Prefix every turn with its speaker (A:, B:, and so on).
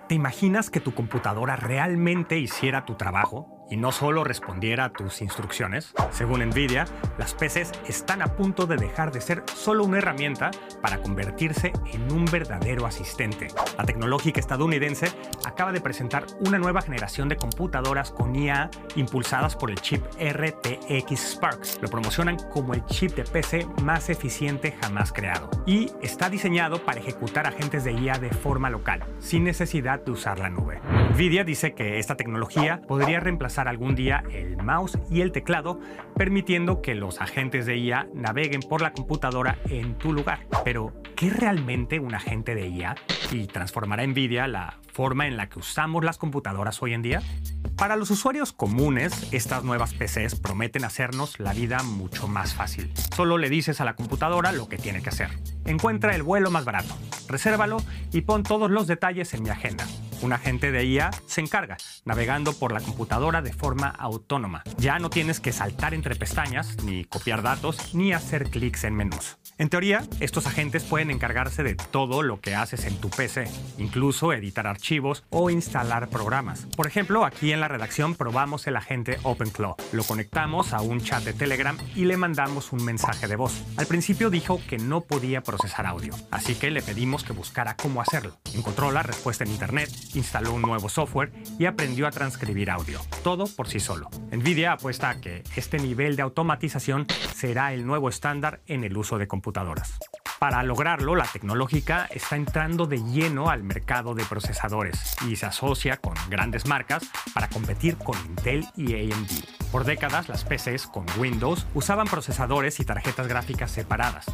A: ¿Te imaginas que tu computadora realmente hiciera tu trabajo y no solo respondiera a tus instrucciones? Según Nvidia, las PCs están a punto de dejar de ser solo una herramienta para convertirse en un verdadero asistente. La tecnológica estadounidense acaba de presentar una nueva generación de computadoras con IA impulsadas por el chip RTX Sparks. Lo promocionan como el chip de PC más eficiente jamás creado y está diseñado para ejecutar agentes de IA de forma local, sin necesidad de usar la nube. Nvidia dice que esta tecnología podría reemplazar algún día el mouse y el teclado, permitiendo que los agentes de IA naveguen por la computadora en tu lugar. Pero, ¿qué es realmente un agente de IA? ¿Y transformará Nvidia la forma en la que usamos las computadoras hoy en día? Para los usuarios comunes, estas nuevas PCs prometen hacernos la vida mucho más fácil. Solo le dices a la computadora lo que tiene que hacer. Encuentra el vuelo más barato, resérvalo y pon todos los detalles en mi agenda. Un agente de IA se encarga, navegando por la computadora de forma autónoma. Ya no tienes que saltar entre pestañas, ni copiar datos, ni hacer clics en menús. En teoría, estos agentes pueden encargarse de todo lo que haces en tu PC, incluso editar archivos o instalar programas. Por ejemplo, aquí en la redacción probamos el agente OpenClaw. Lo conectamos a un chat de Telegram y le mandamos un mensaje de voz. Al principio dijo que no podía procesar audio, así que le pedimos que buscara cómo hacerlo. Encontró la respuesta en internet, instaló un nuevo software y aprendió a transcribir audio. Todo por sí solo. Nvidia apuesta a que este nivel de automatización será el nuevo estándar en el uso de computadoras. Para lograrlo, la tecnológica está entrando de lleno al mercado de procesadores y se asocia con grandes marcas para competir con Intel y AMD. Por décadas, las PCs con Windows usaban procesadores y tarjetas gráficas separadas,